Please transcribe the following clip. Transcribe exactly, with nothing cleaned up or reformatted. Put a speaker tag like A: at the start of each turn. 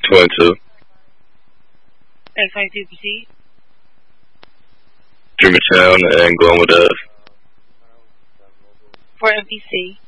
A: twenty-two.
B: X twenty-two, proceed.
A: Dreamer Town and going with us.
B: For M P C.